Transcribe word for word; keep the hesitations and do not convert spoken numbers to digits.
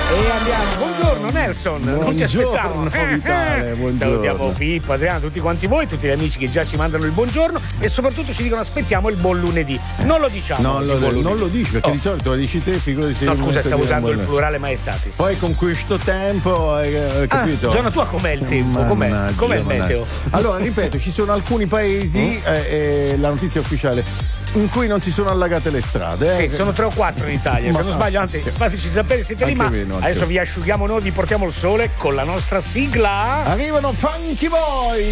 E andiamo. Buongiorno Nelson, buongiorno, non ti aspettavo. Vitale, buongiorno. Salutiamo Pippo, Adriano, tutti quanti voi, tutti gli amici che già ci mandano il buongiorno e soprattutto ci dicono aspettiamo il buon lunedì. Non lo diciamo. Non lo, buon non lo dici perché oh. di solito lo dici te, figurati se. No, scusa, stavo usando il buon... plurale maestatis. Poi con questo tempo, hai, hai capito? Ah, Giorno tua com'è il tempo? Com'è, Mannaggia, com'è il mannaggia. meteo? Allora, ripeto, ci sono alcuni paesi, mm? eh, eh, la notizia ufficiale, in cui non si sono allagate le strade. Eh? Sì, sono tre o quattro in Italia, Ma, se non sbaglio, anzi, fateci sapere, siete lì, ma meno, adesso vi asciughiamo noi, vi portiamo il sole con la nostra sigla. Arrivano Funky Boy!